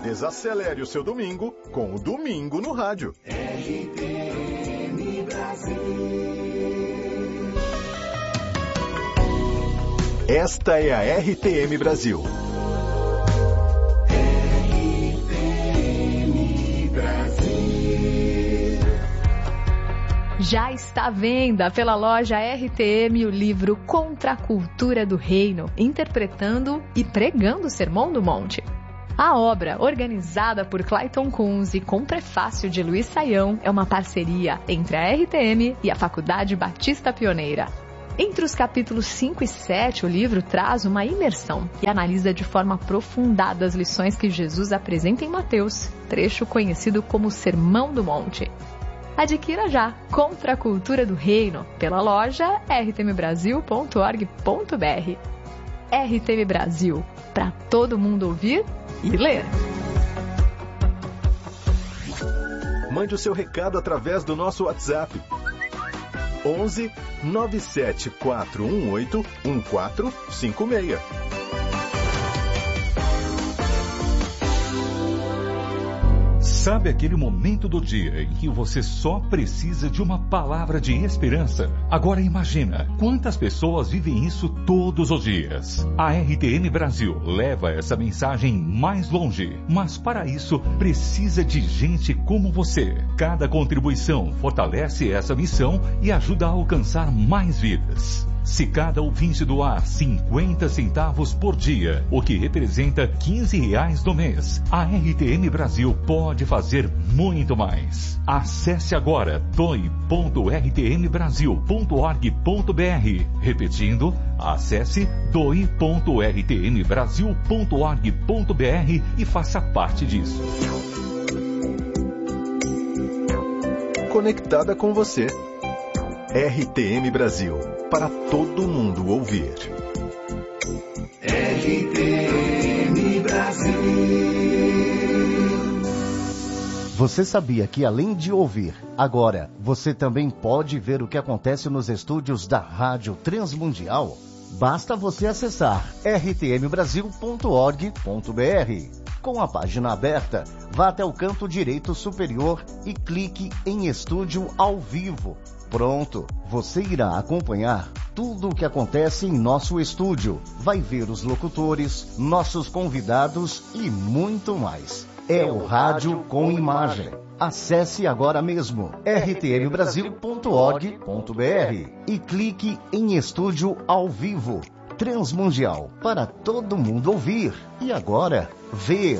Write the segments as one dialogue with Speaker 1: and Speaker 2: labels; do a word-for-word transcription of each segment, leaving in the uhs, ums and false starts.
Speaker 1: Desacelere o seu domingo com o Domingo no Rádio.
Speaker 2: R T M Brasil.
Speaker 1: Esta é a R T M Brasil.
Speaker 2: R T M Brasil.
Speaker 3: Já está à venda pela loja R T M o livro Contra a Cultura do Reino, interpretando e pregando o Sermão do Monte. A obra, organizada por Clayton Kunz e com prefácio de Luiz Saião, é uma parceria entre a R T M e a Faculdade Batista Pioneira. Entre os capítulos cinco e sete, o livro traz uma imersão e analisa de forma aprofundada as lições que Jesus apresenta em Mateus, trecho conhecido como Sermão do Monte. Adquira já Contra a Cultura do Reino pela loja r t m brasil ponto org ponto b r. R T M Brasil, para todo mundo ouvir e ler.
Speaker 1: Mande o seu recado através do nosso WhatsApp. onze nove sete quatro um oito um quatro cinco seis.
Speaker 4: Sabe aquele momento do dia em que você só precisa de uma palavra de esperança? Agora imagina, quantas pessoas vivem isso todos os dias? A R T M Brasil leva essa mensagem mais longe, mas para isso precisa de gente como você. Cada contribuição fortalece essa missão e ajuda a alcançar mais vidas. Se cada ouvinte doar cinquenta centavos por dia, o que representa quinze reais no mês, a R T M Brasil pode fazer muito mais. Acesse agora doe ponto r t m brasil ponto org ponto b r. Repetindo, acesse doe ponto r t m brasil ponto org ponto b r e faça parte disso.
Speaker 1: Conectada com você. R T M Brasil, para todo mundo ouvir.
Speaker 2: R T M Brasil.
Speaker 5: Você sabia que além de ouvir, agora você também pode ver o que acontece nos estúdios da Rádio Transmundial? Basta você acessar r t m brasil ponto org ponto b r. Com a página aberta, vá até o canto direito superior e clique em Estúdio ao Vivo. Pronto, você irá acompanhar tudo o que acontece em nosso estúdio. Vai ver os locutores, nossos convidados e muito mais. É o Rádio com Imagem. Acesse agora mesmo r t m brasil ponto org ponto b r e clique em Estúdio ao Vivo. Transmundial, para todo mundo ouvir e agora ver.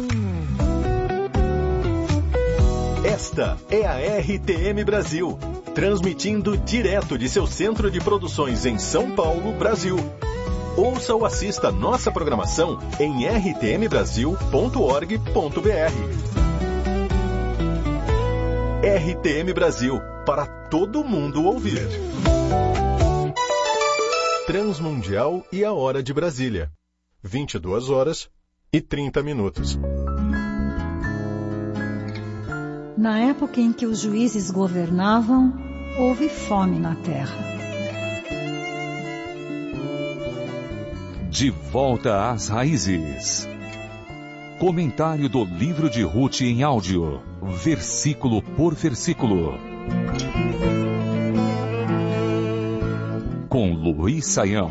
Speaker 1: Esta é a R T M Brasil, transmitindo direto de seu centro de produções em São Paulo, Brasil. Ouça ou assista nossa programação em r t m brasil ponto org ponto b r. R T M Brasil, para todo mundo ouvir. Transmundial e a Hora de Brasília. vinte e duas horas e trinta minutos.
Speaker 6: Na época em que os juízes governavam, houve fome na terra.
Speaker 4: De volta às raízes. Comentário do livro de Ruth em áudio, versículo por versículo. Com Luiz Saião.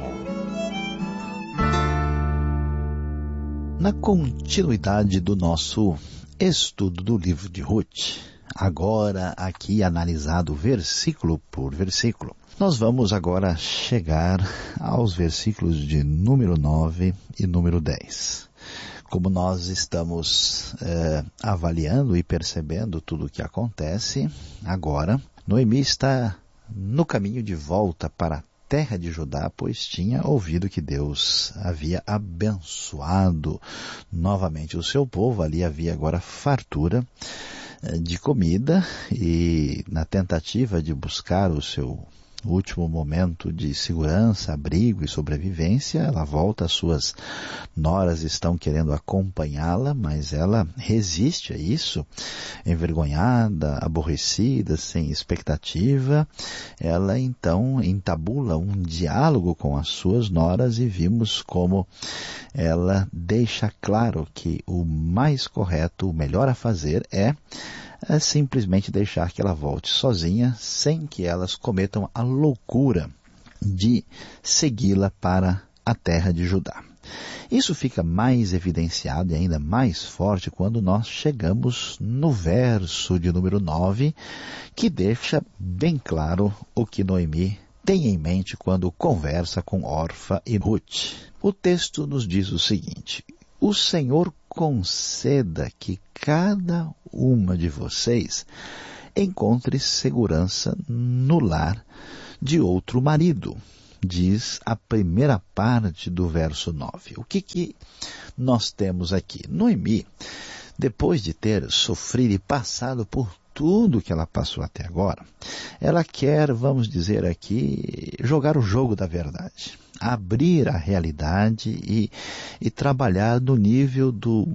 Speaker 7: Na continuidade do nosso estudo do livro de Ruth, agora aqui analisado versículo por versículo, nós vamos agora chegar aos versículos de número nove e número dez. Como nós estamos eh, avaliando e percebendo tudo o que acontece, agora Noemi está no caminho de volta para a terra de Judá, pois tinha ouvido que Deus havia abençoado novamente o seu povo. Ali havia agora fartura de comida e na tentativa de buscar o seu no último momento de segurança, abrigo e sobrevivência, ela volta, as suas noras estão querendo acompanhá-la, mas ela resiste a isso, envergonhada, aborrecida, sem expectativa. Ela então entabula um diálogo com as suas noras e vimos como ela deixa claro que o mais correto, o melhor a fazer é é simplesmente deixar que ela volte sozinha, sem que elas cometam a loucura de segui-la para a terra de Judá. Isso fica mais evidenciado e ainda mais forte quando nós chegamos no verso de número nove, que deixa bem claro o que Noemi tem em mente quando conversa com Orfa e Ruth. O texto nos diz o seguinte: o Senhor conceda que cada uma de vocês encontre segurança no lar de outro marido, diz a primeira parte do verso nove. O que que nós temos aqui? Noemi, depois de ter sofrido e passado por tudo que ela passou até agora, ela quer, vamos dizer aqui, jogar o jogo da verdade, abrir a realidade e, e trabalhar no nível do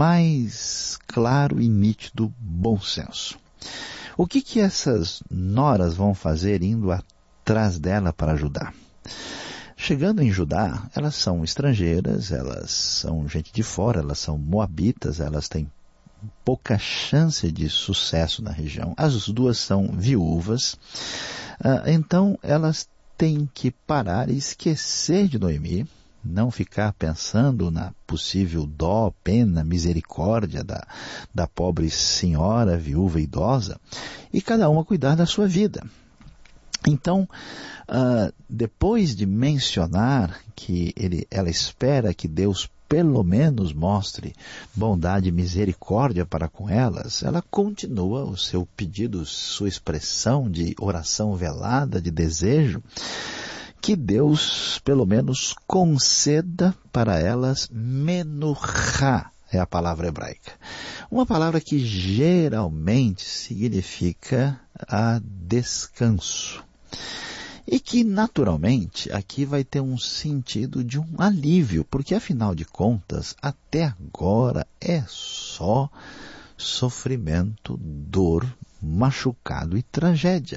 Speaker 7: mais claro e nítido bom senso. O que que essas noras vão fazer indo atrás dela para ajudar? Chegando em Judá, elas são estrangeiras, elas são gente de fora, elas são moabitas, elas têm pouca chance de sucesso na região. As duas são viúvas, ah, então elas têm que parar e esquecer de Noemi, não ficar pensando na possível dó, pena, misericórdia da, da pobre senhora, viúva idosa, e cada uma cuidar da sua vida. Então, uh, depois de mencionar que ele, ela espera que Deus pelo menos mostre bondade e misericórdia para com elas, ela continua o seu pedido, sua expressão de oração velada, de desejo, que Deus pelo menos conceda para elas menuchá, é a palavra hebraica. Uma palavra que geralmente significa a descanso. E que, naturalmente, aqui vai ter um sentido de um alívio, porque, afinal de contas, até agora é só sofrimento, dor, machucado e tragédia.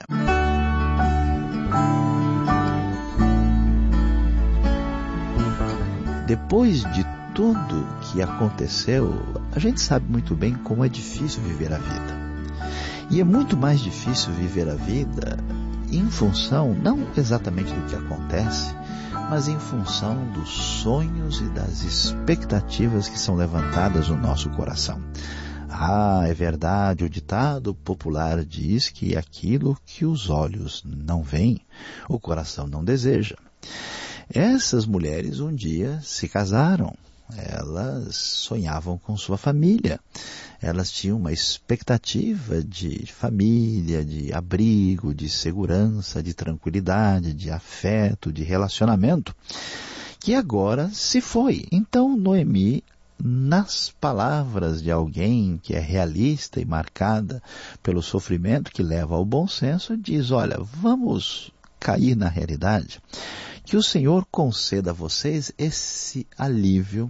Speaker 7: Depois de tudo que aconteceu, a gente sabe muito bem como é difícil viver a vida. E é muito mais difícil viver a vida em função, não exatamente do que acontece, mas em função dos sonhos e das expectativas que são levantadas no nosso coração. Ah, é verdade, o ditado popular diz que aquilo que os olhos não veem, o coração não deseja. Essas mulheres um dia se casaram. Elas sonhavam com sua família, elas tinham uma expectativa de família, de abrigo, de segurança, de tranquilidade, de afeto, de relacionamento, que agora se foi. Então Noemi, nas palavras de alguém que é realista e marcada pelo sofrimento que leva ao bom senso, diz: olha, vamos cair na realidade, que o Senhor conceda a vocês esse alívio,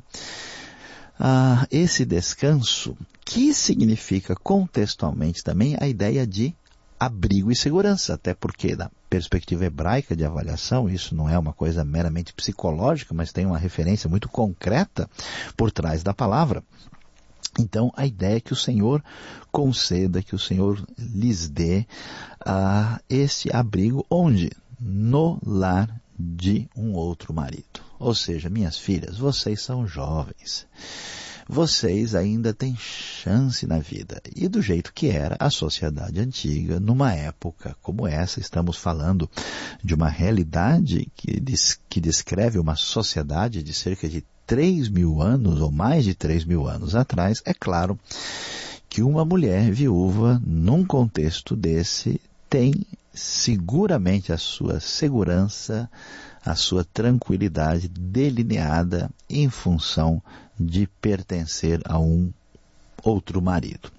Speaker 7: uh, esse descanso, que significa contextualmente também a ideia de abrigo e segurança, até porque na perspectiva hebraica de avaliação, isso não é uma coisa meramente psicológica, mas tem uma referência muito concreta por trás da palavra. Então, a ideia é que o Senhor conceda, que o Senhor lhes dê uh, esse abrigo onde? No lar de um outro marido. Ou seja, minhas filhas, vocês são jovens. Vocês ainda têm chance na vida. E do jeito que era a sociedade antiga, numa época como essa, estamos falando de uma realidade que, des, que descreve uma sociedade de cerca de três mil anos, ou mais de três mil anos atrás. É claro que uma mulher viúva, num contexto desse, tem seguramente a sua segurança, a sua tranquilidade delineada em função de pertencer a um outro marido.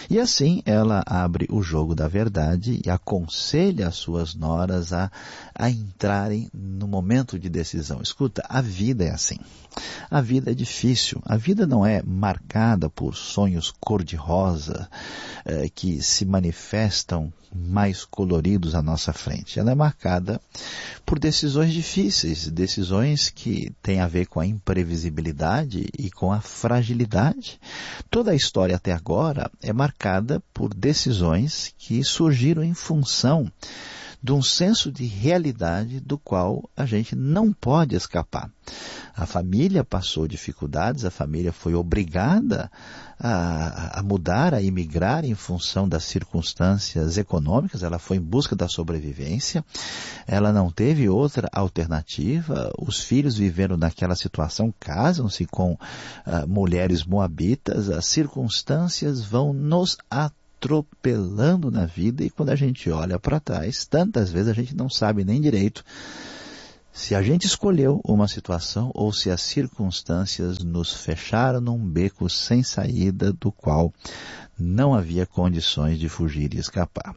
Speaker 7: E assim ela abre o jogo da verdade e aconselha as suas noras a, a entrarem no momento de decisão. Escuta, a vida é assim. A vida é difícil. A vida não é marcada por sonhos cor-de-rosa eh, que se manifestam mais coloridos à nossa frente. Ela é marcada por decisões difíceis, decisões que têm a ver com a imprevisibilidade e com a fragilidade. Toda a história até agora é marcada por decisões que surgiram em função de um senso de realidade do qual a gente não pode escapar. A família passou dificuldades, a família foi obrigada a, a mudar, a emigrar em função das circunstâncias econômicas, ela foi em busca da sobrevivência, ela não teve outra alternativa, os filhos viveram naquela situação, casam-se com uh, mulheres moabitas, as circunstâncias vão nos atravessar, atropelando na vida, e quando a gente olha para trás, tantas vezes a gente não sabe nem direito se a gente escolheu uma situação ou se as circunstâncias nos fecharam num beco sem saída do qual não havia condições de fugir e escapar.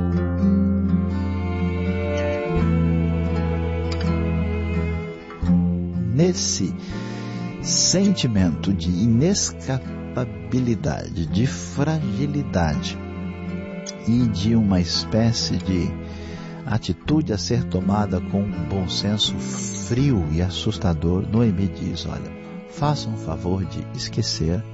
Speaker 7: Nesse sentimento de inescapabilidade, de fragilidade e de uma espécie de atitude a ser tomada com um bom senso frio e assustador, Noemi diz, olha, faça um favor de esquecer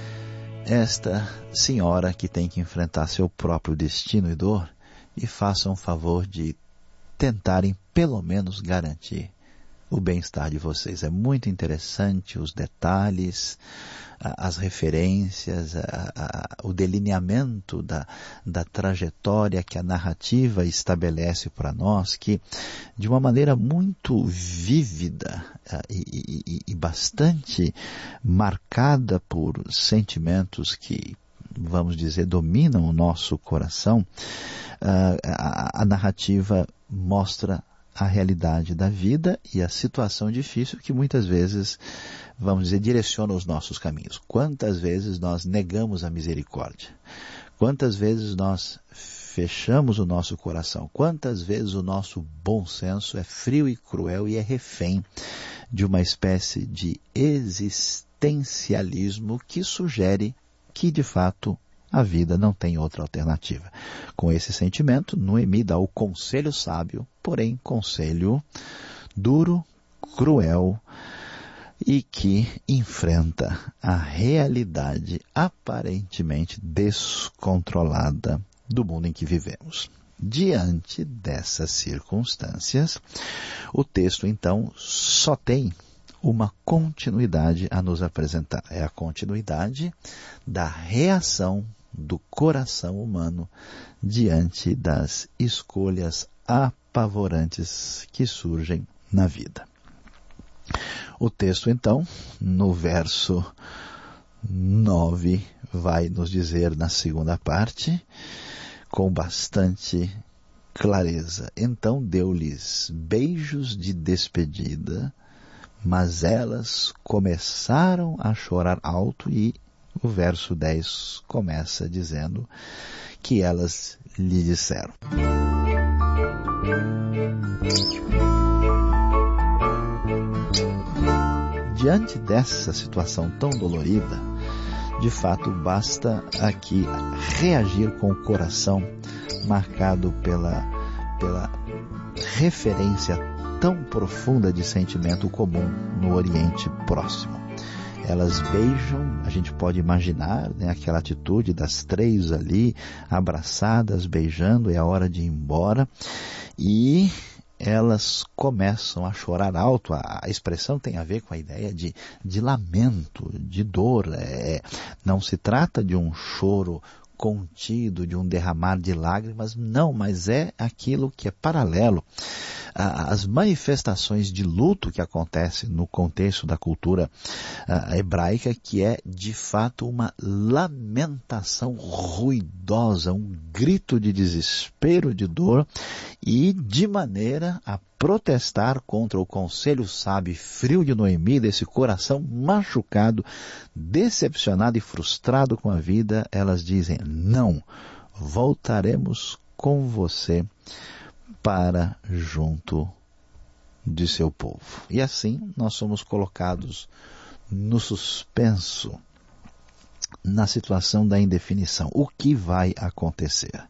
Speaker 7: esta senhora que tem que enfrentar seu próprio destino e dor, e faça um favor de tentarem pelo menos garantir o bem-estar de vocês. É muito interessante os detalhes, as referências, a, a, o delineamento da, da trajetória que a narrativa estabelece para nós, que de uma maneira muito vívida e, e, e bastante marcada por sentimentos que, vamos dizer, dominam o nosso coração, a, a, a narrativa mostra a realidade da vida e a situação difícil que muitas vezes, vamos dizer, direciona os nossos caminhos. Quantas vezes nós negamos a misericórdia? Quantas vezes nós fechamos o nosso coração? Quantas vezes o nosso bom senso é frio e cruel e é refém de uma espécie de existencialismo que sugere que, de fato, a vida não tem outra alternativa. Com esse sentimento, Noemi dá o conselho sábio, porém conselho duro, cruel e que enfrenta a realidade aparentemente descontrolada do mundo em que vivemos. Diante dessas circunstâncias, o texto então só tem uma continuidade a nos apresentar. É a continuidade da reação do coração humano diante das escolhas apavorantes que surgem na vida. O texto, então, no verso nove, vai nos dizer na segunda parte, com bastante clareza, então deu-lhes beijos de despedida, mas elas começaram a chorar alto, e o verso dez começa dizendo que elas lhe disseram. Diante dessa situação tão dolorida, de fato basta aqui reagir com o coração marcado pela, pela referência tão profunda de sentimento comum no Oriente Próximo. Elas beijam, a gente pode imaginar, né, aquela atitude das três ali, abraçadas, beijando, é a hora de ir embora, e elas começam a chorar alto. A, a expressão tem a ver com a ideia de, de lamento, de dor. É, não se trata de um choro contido, de um derramar de lágrimas, não, mas é aquilo que é paralelo as manifestações de luto que acontecem no contexto da cultura uh, hebraica, que é de fato uma lamentação ruidosa, um grito de desespero, de dor, e de maneira a protestar contra o conselho sábio e frio de Noemi, desse coração machucado, decepcionado e frustrado com a vida. Elas dizem: não, voltaremos com você para junto de seu povo. E assim nós somos colocados no suspenso, na situação da indefinição. O que vai acontecer?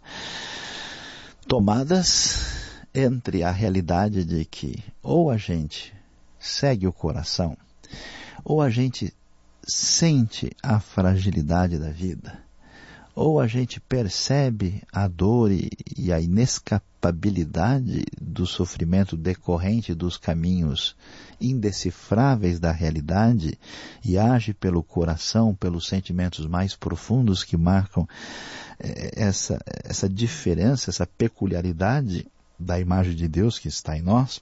Speaker 7: Tomadas entre a realidade de que ou a gente segue o coração, ou a gente sente a fragilidade da vida, ou a gente percebe a dor e, e a inescapabilidade do sofrimento decorrente dos caminhos indecifráveis da realidade e age pelo coração, pelos sentimentos mais profundos que marcam eh, essa, essa diferença, essa peculiaridade da imagem de Deus que está em nós,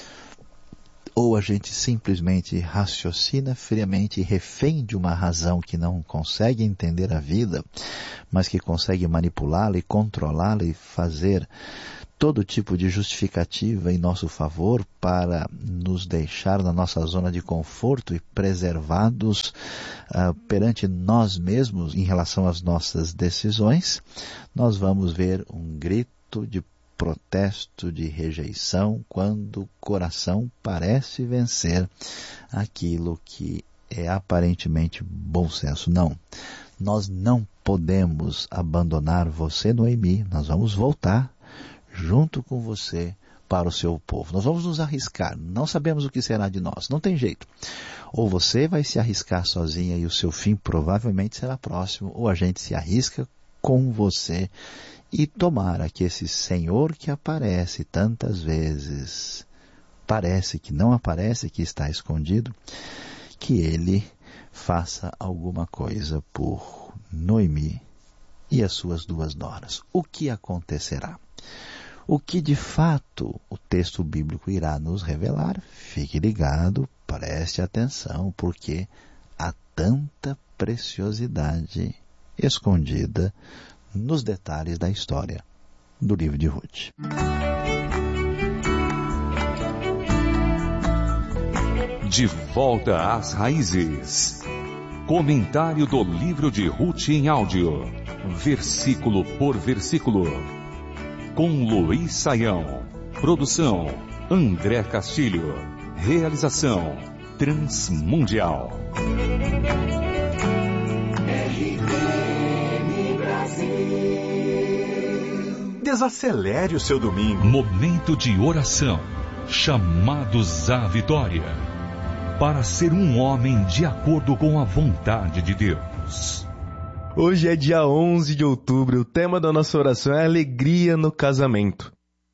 Speaker 7: ou a gente simplesmente raciocina friamente, refém de uma razão que não consegue entender a vida, mas que consegue manipulá-la e controlá-la e fazer todo tipo de justificativa em nosso favor para nos deixar na nossa zona de conforto e preservados uh, perante nós mesmos em relação às nossas decisões. Nós vamos ver um grito de protesto, de rejeição, quando o coração parece vencer aquilo que é aparentemente bom senso. Não, nós não podemos abandonar você, Noemi. Nós vamos voltar junto com você para o seu povo. Nós vamos nos arriscar. Não sabemos o que será de nós. Não tem jeito. Ou você vai se arriscar sozinha e o seu fim provavelmente será próximo, ou a gente se arrisca com você. E tomara que esse Senhor que aparece tantas vezes, parece que não aparece, que está escondido, que Ele faça alguma coisa por Noemi e as suas duas noras. O que acontecerá? O que de fato o texto bíblico irá nos revelar? Fique ligado, preste atenção, porque há tanta preciosidade escondida nos detalhes da história do livro de Ruth.
Speaker 4: De volta às raízes. Comentário do livro de Ruth em áudio, versículo por versículo. Com Luiz Saião. Produção André Castilho. Realização Transmundial.
Speaker 1: Desacelere o seu domingo.
Speaker 4: Momento de oração. Chamados à vitória. Para ser um homem de acordo com a vontade de Deus.
Speaker 8: Hoje é dia onze de outubro. O tema da nossa oração é alegria no casamento.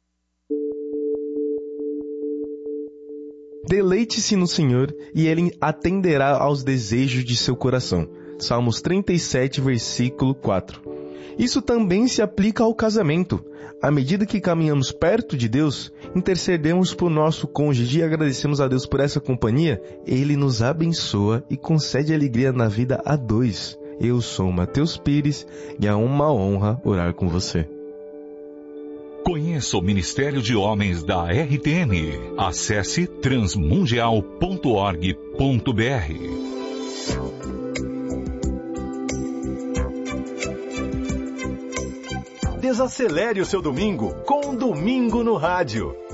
Speaker 8: Deleite-se no Senhor e Ele atenderá aos desejos de seu coração. Salmos trinta e sete, versículo quatro. Isso também se aplica ao casamento. À medida que caminhamos perto de Deus, intercedemos por nosso cônjuge e agradecemos a Deus por essa companhia, Ele nos abençoa e concede alegria na vida a dois. Eu sou Matheus Pires e é uma honra orar com você.
Speaker 4: Conheça o Ministério de Homens da R T M. Acesse transmundial ponto org ponto br.
Speaker 1: Desacelere o seu domingo com Domingo no Rádio.